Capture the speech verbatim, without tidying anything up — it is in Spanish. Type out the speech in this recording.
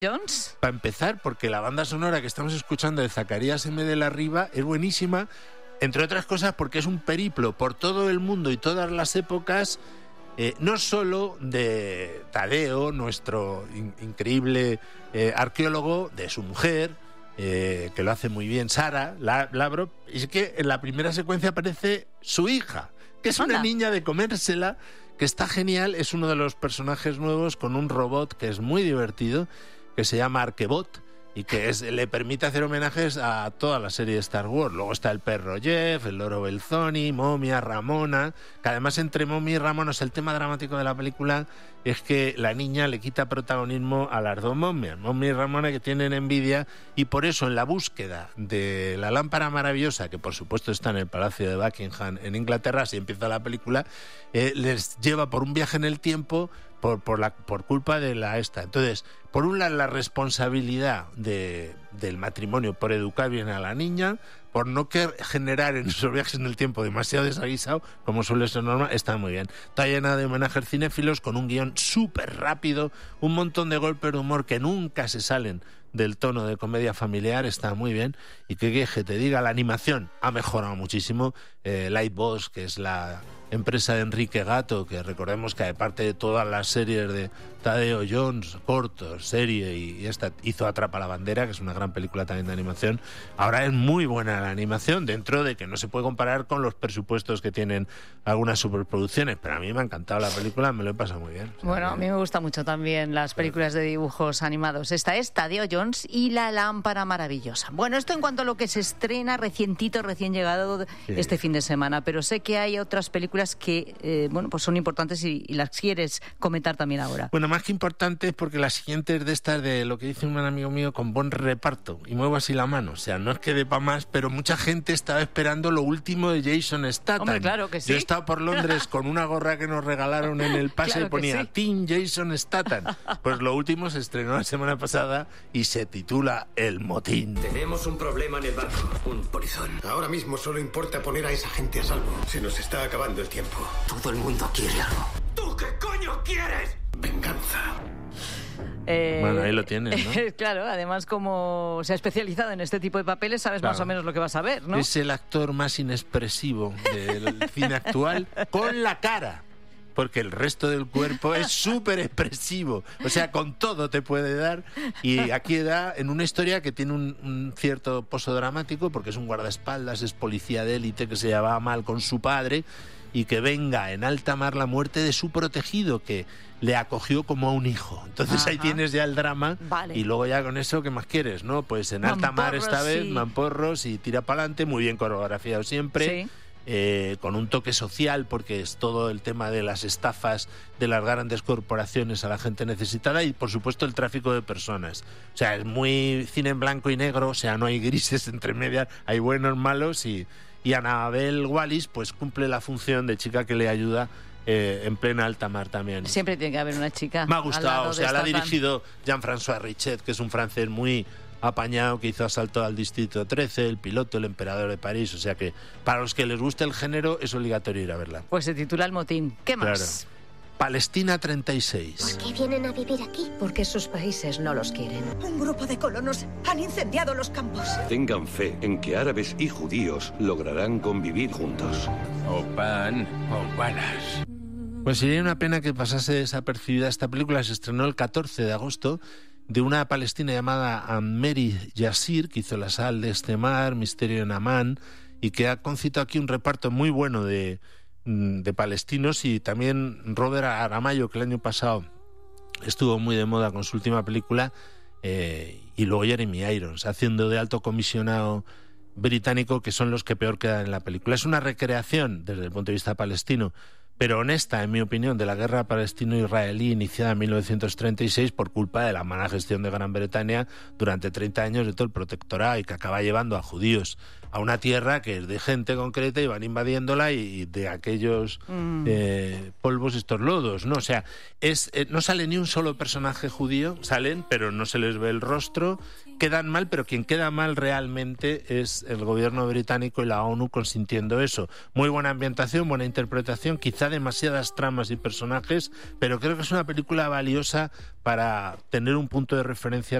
Jones. Para empezar, porque la banda sonora que estamos escuchando de Zacarías M. de la Riva es buenísima, entre otras cosas porque es un periplo por todo el mundo y todas las épocas, eh, no solo de Tadeo, nuestro in- increíble eh, arqueólogo, de su mujer, eh, que lo hace muy bien, Sara La- Lavrov, y es que en la primera secuencia aparece su hija, que es una Anda. niña de comérsela, que está genial, es uno de los personajes nuevos con un robot que es muy divertido, que se llama Arquebot, y que es, le permite hacer homenajes a toda la serie de Star Wars. Luego está el perro Jeff, el loro Belzoni, Momia, Ramona, que además entre Momia y Ramona, el tema dramático de la película es que la niña le quita protagonismo a las dos momias, Momia y Ramona, que tienen envidia, y por eso en la búsqueda de la lámpara maravillosa, que por supuesto está en el Palacio de Buckingham en Inglaterra, así empieza la película, eh, les lleva por un viaje en el tiempo por, por, la, por culpa de la esta. Entonces, por un lado, la responsabilidad de, del matrimonio por educar bien a la niña, por no que generar en esos viajes en el tiempo demasiado desaguisado, como suele ser normal, está muy bien. Está llena de homenajes cinéfilos, con un guión súper rápido, un montón de golpes de humor que nunca se salen del tono de comedia familiar, está muy bien. Y que, que te diga, la animación ha mejorado muchísimo. Eh, Lightbox, que es la empresa de Enrique Gato, que recordemos que aparte de todas las series de Tadeo Jones, cortos, serie, y esta hizo Atrapa la bandera, que es una gran película también de animación, ahora es muy buena la animación, dentro de que no se puede comparar con los presupuestos que tienen algunas superproducciones, pero a mí me ha encantado la película, me lo he pasado muy bien. O sea, Bueno, que... a mí me gustan mucho también las películas de dibujos animados. Esta es Tadeo Jones y la lámpara maravillosa. Bueno, esto en cuanto a lo que se estrena recientito, recién llegado Sí. este fin de semana, pero sé que hay otras películas que eh, bueno, pues son importantes y, y las quieres comentar también ahora. Bueno, más que importantes, porque las siguientes de estas, de lo que dice un amigo mío, con buen reparto, y muevo así la mano, o sea, no es que dé pa' más, pero mucha gente estaba esperando lo último de Jason Statham. Hombre, claro que sí. Yo he estado por Londres con una gorra que nos regalaron en el pase, Claro y ponía que sí. Team Jason Statham. Pues lo último se estrenó la semana pasada y se titula El Motín. Tenemos un problema en el barco, un polizón. Ahora mismo solo importa poner a esa gente a salvo. Se nos está acabando el tiempo. Todo el mundo quiere algo. ¿Tú qué coño quieres? Venganza. Eh, Bueno, ahí lo tienes, ¿no? Claro, además como se ha especializado en este tipo de papeles, sabes Claro. más o menos lo que vas a ver, ¿no? Es el actor más inexpresivo del cine actual con la cara, porque el resto del cuerpo es súper expresivo, o sea, con todo te puede dar, y aquí da en una historia que tiene un, un cierto pozo dramático, porque es un guardaespaldas, es policía de élite que se llevaba mal con su padre, y que venga en alta mar la muerte de su protegido, que le acogió como a un hijo. Entonces Ajá. ahí tienes ya el drama, Vale. y luego ya con eso, ¿qué más quieres? ¿No? Pues en alta mar Mamporros, esta vez, sí. mamporros, y tira para adelante, muy bien coreografiado siempre. Sí. Eh, con un toque social, porque es todo el tema de las estafas de las grandes corporaciones a la gente necesitada, y por supuesto el tráfico de personas. O sea, es muy cine en blanco y negro, o sea, no hay grises entre medias, hay buenos, malos, y, y Annabel Wallis pues cumple la función de chica que le ayuda eh, en plena alta mar también. Siempre tiene que haber una chica. Me ha al gustado, lado o de sea, la ha Statham. dirigido Jean-François Richet, que es un francés muy apañado, que hizo Asalto al Distrito trece, El Piloto, El Emperador de París, o sea que para los que les gusta el género es obligatorio ir a verla. Pues se titula El Motín. ¿Qué más? Claro. Palestina treinta y seis. ¿Por qué vienen a vivir aquí? Porque sus países no los quieren. Un grupo de colonos han incendiado los campos. Tengan fe en que árabes y judíos lograrán convivir juntos. O pan o balas. Pues sería una pena que pasase desapercibida. Esta película se estrenó el catorce de agosto, de una palestina llamada Mary Yassir, que hizo La sal de este mar, Misterio en Amán, y que ha concitado aquí un reparto muy bueno de, de palestinos, y también Robert Aramayo, que el año pasado estuvo muy de moda con su última película, eh, y luego Jeremy Irons, haciendo de alto comisionado británico, que son los que peor quedan en la película. Es una recreación, desde el punto de vista palestino, pero honesta, en mi opinión, de la guerra palestino-israelí iniciada en mil novecientos treinta y seis por culpa de la mala gestión de Gran Bretaña durante treinta años de todo el protectorado, y que acaba llevando a judíos a una tierra que es de gente concreta y van invadiéndola, y de aquellos mm. eh, polvos estos lodos, ¿no? O sea, es, eh, no sale ni un solo personaje judío, salen, pero no se les ve el rostro, quedan mal, pero quien queda mal realmente es el gobierno británico y la ONU consintiendo eso. Muy buena ambientación, buena interpretación, quizá demasiadas tramas y personajes, pero creo que es una película valiosa para tener un punto de referencia